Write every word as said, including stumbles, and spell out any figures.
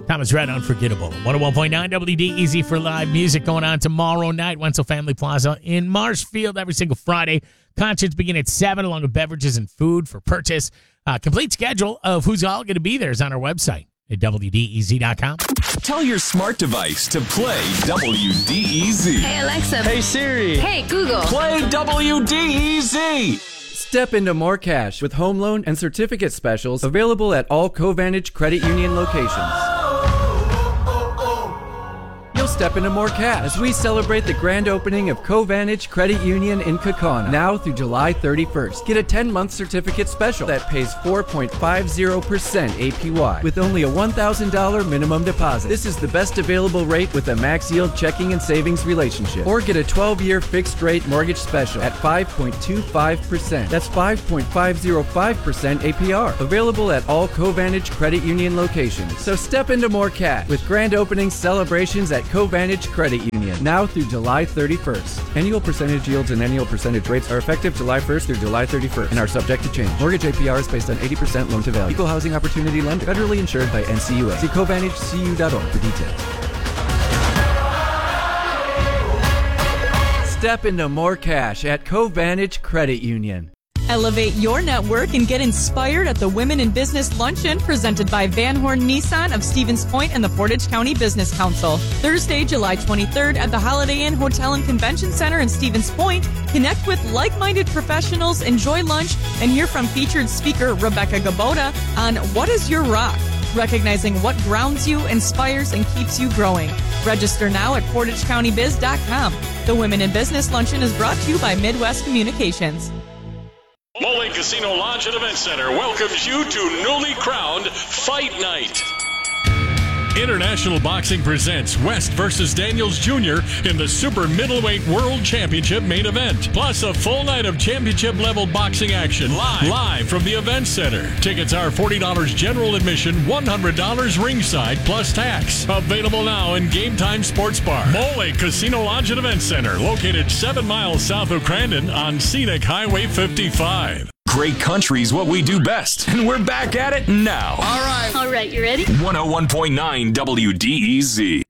Thomas Rhett, Unforgettable. one oh one point nine W D E Z for live music going on tomorrow night. Wenzel Family Plaza in Marshfield every single Friday. Concerts begin at seven along with beverages and food for purchase. Uh, complete schedule of who's all going to be there is on our website at W D E Z dot com. Tell your smart device to play W D E Z. Hey, Alexa. Hey, Siri. Hey, Google. Play W D E Z. Step into more cash with home loan and certificate specials available at all Covantage Credit Union locations. You'll step into more cash as we celebrate the grand opening of Covantage Credit Union in Kaukauna now through July thirty-first. Get a ten-month certificate special that pays four point five zero percent A P Y with only a one thousand dollars minimum deposit. This is the best available rate with a max yield checking and savings relationship. Or get a twelve-year fixed rate mortgage special at five point two five percent. That's five point five zero five percent A P R. Available at all Covantage Credit Union locations. So step into more cash with grand opening celebrations at Covantage Credit Union now through July thirty-first. Annual percentage yields and annual percentage rates are effective July first through July thirty-first and are subject to change. Mortgage A P R is based on eighty percent loan to value. Equal housing opportunity lender. Federally insured by N C U A. See Covantage C U dot org for details. Step into more cash at Covantage Credit Union. Elevate your network and get inspired at the Women in Business Luncheon presented by Van Horn Nissan of Stevens Point and the Portage County Business Council. Thursday, July twenty-third at the Holiday Inn Hotel and Convention Center in Stevens Point. Connect with like-minded professionals, enjoy lunch, and hear from featured speaker Rebecca Gabota on What is Your Rock? Recognizing what grounds you, inspires, and keeps you growing. Register now at portage county biz dot com. The Women in Business Luncheon is brought to you by Midwest Communications. Mole Casino Lodge and Event Center welcomes you to newly crowned Fight Night. International Boxing presents West versus Daniels Junior in the Super Middleweight World Championship main event. Plus a full night of championship-level boxing action live, live from the Event Center. Tickets are forty dollars general admission, one hundred dollars ringside plus tax. Available now in Game Time Sports Bar. Mole Casino Lodge and Event Center, located seven miles south of Crandon on Scenic Highway fifty-five. Great country's what we do best, and we're back at it now. All right. All right, you ready? one oh one point nine W D E Z.